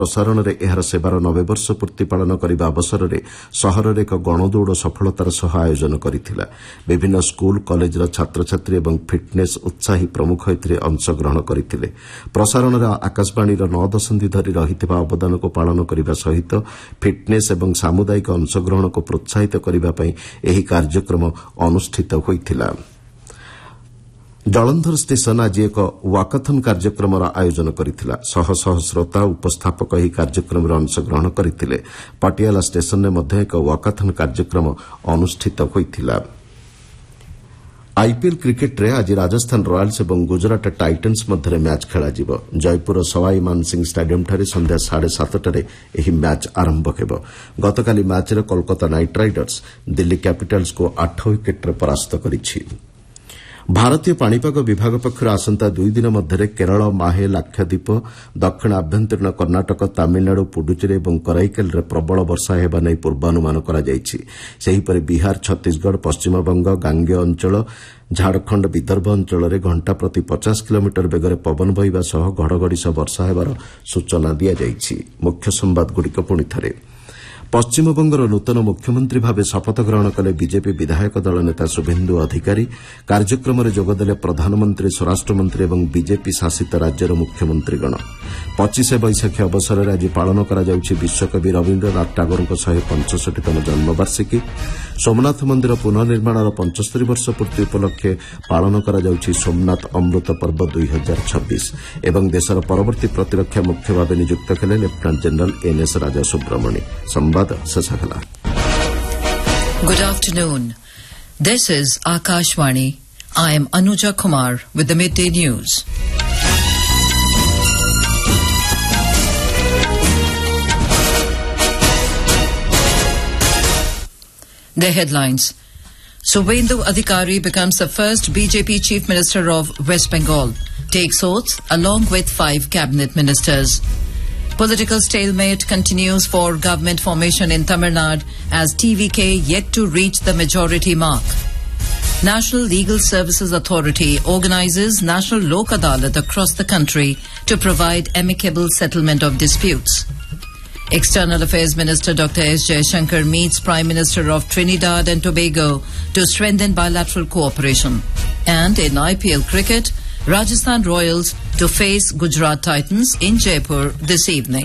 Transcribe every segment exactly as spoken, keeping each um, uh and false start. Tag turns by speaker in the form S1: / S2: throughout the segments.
S1: ପ୍ରସାରଣରେ ଏହାର ସେବାର ନବେ ବର୍ଷ ପୂର୍ତ୍ତି ପାଳନ କରିବା ଅବସରରେ ସହରରେ ଏକ ଗଣଦୌଡ଼ ସଫଳତାର ସହ ଆୟୋଜନ କରିଥିଲା। ବିଭିନ୍ନ ସ୍କୁଲ କଲେଜର ଛାତ୍ରଛାତ୍ରୀ ଏବଂ ଫିଟ୍ନେସ୍ ଉତ୍ସାହୀ ପ୍ରମୁଖ ଏଥିରେ ଅଂଶଗ୍ରହଣ କରିଥିଲେ। ପ୍ରସାରଣରେ ଆକାଶବାଣୀର ନଅ ଦଶନ୍ଧି ଧରି ରହିଥିବା ଅବଦାନକୁ ପାଳନ କରିବା ସହିତ ଫିଟ୍ନେସ୍ ଏବଂ ସାମୁଦାୟିକ ଅଂଶଗ୍ରହଣକୁ ପ୍ରୋତ୍ସାହିତ କରିବା ପାଇଁ ଏହି କାର୍ଯ୍ୟକ୍ରମ ଅନୁଷ୍ଠିତ ହୋଇଥିଲା। ଜଳନ୍ଧର ଷ୍ଟେସନ ଆଜି ଏକ ୱାକାଥନ୍ କାର୍ଯ୍ୟକ୍ରମର ଆୟୋଜନ କରିଥିଲା। ଶହ ଶହ ଶ୍ରୋତା ଉପସ୍ଥାପକ ଏହି କାର୍ଯ୍ୟକ୍ରମରେ ଅଂଶଗ୍ରହଣ କରିଥିଲେ। ପଟିଆଲା ଷ୍ଟେସନରେ ମଧ୍ୟ ଏକ ୱାକାଥନ୍ କାର୍ଯ୍ୟକ୍ରମ ଅନୁଷ୍ଠିତ ହୋଇଥିଲା। ଆଇପିଏଲ୍ କ୍ରିକେଟ୍ରେ ଆଜି ରାଜସ୍ଥାନ ରୟାଲ୍ସ ଏବଂ ଗୁଜରାଟ ଟାଇଟନ୍ସ ମଧ୍ୟରେ ମ୍ୟାଚ୍ ଖେଳାଯିବ। ଜୟପୁରର ସୱାଇ ମାନସିଂ ଷ୍ଟାଡିୟମ୍ଠାରେ ସନ୍ଧ୍ୟା ସାଢ଼େ ସାତଟାରେ ଏହି ମ୍ୟାଚ୍ ଆରମ୍ଭ ହେବ। ଗତକାଲି ମ୍ୟାଚ୍ରେ କୋଲକାତା ନାଇଟ୍ ରାଇଡର୍ସ ଦିଲ୍ଲୀ କ୍ୟାପିଟାଲ୍ସକୁ ଆଠ ୱିକେଟ୍ରେ ପରାସ୍ତ କରିଛି। ଭାରତୀୟ ପାଣିପାଗ ବିଭାଗ ପକ୍ଷରୁ ଆସନ୍ତା ଦୁଇ ଦିନ ମଧ୍ୟରେ କେରଳ, ମାହେ, ଲାକ୍ଷାଦ୍ୱୀପ, ଦକ୍ଷିଣ ଆଭ୍ୟନ୍ତରୀଣ କର୍ଣ୍ଣାଟକ, ତାମିଲନାଡୁ, ପୁଡୁଚେରୀ ଏବଂ କରାଇକେଲରେ ପ୍ରବଳ ବର୍ଷା ହେବା ନେଇ ପୂର୍ବାନୁମାନ କରାଯାଇଛି। ସେହିପରି ବିହାର, ଛତିଶଗଡ଼, ପଶ୍ଚିମବଙ୍ଗ, ଗାଙ୍ଗେୟ ଅଞ୍ଚଳ, ଝାଡ଼ଖଣ୍ଡ, ବିଦର୍ଭ ଅଞ୍ଚଳରେ ଘଣ୍ଟା ପ୍ରତି ପଚାଶ କିଲୋମିଟର ବେଗରେ ପବନ ବହିବା ସହ ଘଡ଼ଘଡ଼ି ସହ ବର୍ଷା ହେବାର ସୂଚନା ଦିଆଯାଇଛି। ମୁଖ୍ୟ ସମ୍ବାଦଗୁଡ଼ିକ ପୁଣିଥରେ। ପଶ୍ଚିମବଙ୍ଗର ନୂତନ ମୁଖ୍ୟମନ୍ତ୍ରୀ ଭାବେ ଶପଥ ଗ୍ରହଣ କଲେ ବିଜେପି ବିଧାୟକ ଦଳ ନେତା ଶୁଭେନ୍ଦୁ ଅଧିକାରୀ। କାର୍ଯ୍ୟକ୍ରମରେ ଯୋଗଦେଲେ ପ୍ରଧାନମନ୍ତ୍ରୀ, ସ୍ୱରାଷ୍ଟ୍ରମନ୍ତ୍ରୀ ଏବଂ ବିଜେପି ଶାସିତ ରାଜ୍ୟର ମୁଖ୍ୟମନ୍ତ୍ରୀଗଣ। ପଚିଶ ବୈଶାଖୀ ଅବସରରେ ଆଜି ପାଳନ କରାଯାଉଛି ବିଶ୍ୱକବି ରବୀନ୍ଦ୍ରନାଥ ଟାଗୋରଙ୍କ ଶହେ ପଞ୍ଚଷଠିତମ ଜନ୍ମବାର୍ଷିକୀ। ସୋମନାଥ ମନ୍ଦିର ପୁନଃନିର୍ମାଣର ପଞ୍ଚସ୍ତରୀ ବର୍ଷ ପୂର୍ତ୍ତି ଉପଲକ୍ଷେ ପାଳନ କରାଯାଉଛି ସୋମନାଥ ଅମୃତ ପର୍ବ ଦୁଇ ହଜାର ଛବିଶ ଏବଂ ଦେଶର ପରବର୍ତ୍ତୀ ପ୍ରତିରକ୍ଷା ମୁଖ୍ୟ ଭାବେ ନିଯୁକ୍ତ କଲେ lieutenant general NS Raja Subramani.
S2: Good afternoon. This is Akashvani. I am Anuja Kumar with the midday news. The headlines. Suvendu Adhikari becomes the first B J P Chief Minister of West Bengal, takes oath along with five cabinet ministers. Political stalemate continues for government formation in Tamil Nadu as T V K yet to reach the majority mark. National Legal Services Authority organizes National Lok Adalat across the country to provide amicable settlement of disputes. External Affairs Minister Doctor S. Jaishankar meets Prime Minister of Trinidad and Tobago to strengthen bilateral cooperation. And in I P L cricket, Rajasthan Royals to face Gujarat Titans in Jaipur this evening.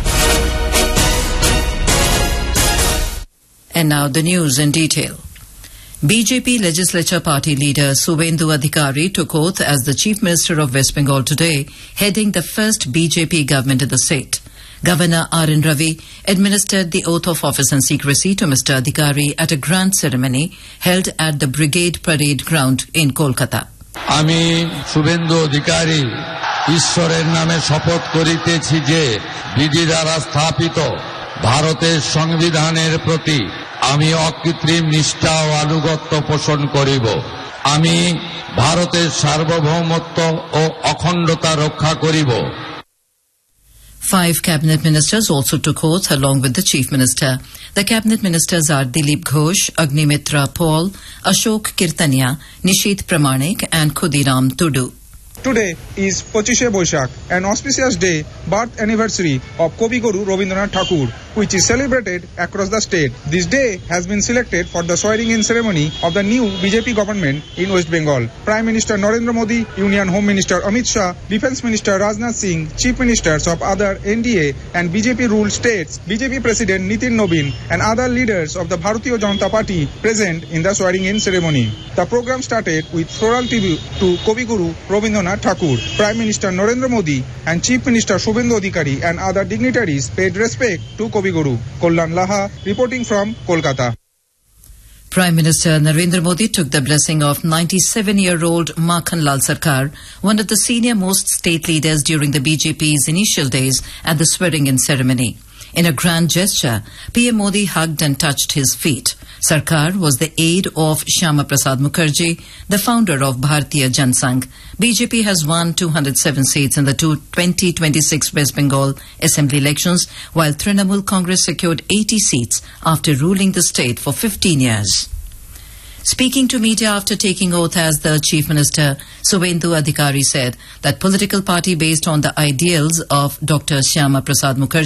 S2: And now the news in detail. B J P Legislature Party leader Suvendu Adhikari took oath as the Chief Minister of West Bengal today, heading the first B J P government in the state. Governor R N Ravi administered the oath of office and secrecy to Mister Adhikari at a grand ceremony held at the Brigade Parade Ground in Kolkata.
S3: আমি শুভেন্দু অধিকারী ঈশ্বরের নামে শপথ করিতেছি যে বিধি দ্বারা স্থাপিত ভারতের সংবিধানের প্রতি আমি অকৃত্রিম নিষ্ঠা ও আনুগত্য পোষণ করিব। আমি ভারতের সার্বভৌমত্ব ও অখণ্ডতা রক্ষা করিব।
S2: Five cabinet ministers also took oath along with the chief minister. The cabinet ministers are Dilip Ghosh, Agnimitra Paul, Ashok Kirtania, Nishit Pramanik and Khudiram Tudu.
S4: Today is Pochishe Boishakh, an auspicious day, birth anniversary of Kavi Guru Rabindranath Tagore, which is celebrated across the state. This day has been selected for the swearing-in ceremony of the new B J P government in West Bengal. Prime Minister Narendra Modi, Union Home Minister Amit Shah, Defence Minister Rajnath Singh, Chief Ministers of other N D A and B J P-ruled states, B J P President Nitin Nobin and other leaders of the Bharatiya Janata Party present in the swearing-in ceremony. The program started with floral tribute to Kavi Guru Rabindranath Tagore. Prime Minister Narendra Modi and Chief Minister Shubhendu Adhikari and other dignitaries paid respect to Kavi Guru. Kollan Laha reporting from Kolkata.
S2: Prime Minister Narendra Modi took the blessing of ninety-seven-year-old Makhan Lal Sarkar, one of the senior-most state leaders during the B J P's initial days at the swearing-in ceremony. In a grand gesture, P M Modi hugged and touched his feet. Sarkar was the aide of Shyama Prasad Mukherjee, the founder of Bharatiya Jansangh. B J P has won two hundred seven seats in the twenty twenty-six West Bengal Assembly elections, while Trinamool Congress secured eighty seats after ruling the state for fifteen years. Speaking to media after taking oath as the Chief Minister, Suvendu Adhikari said that political party based on the ideals of Doctor Shyama Prasad Mukherjee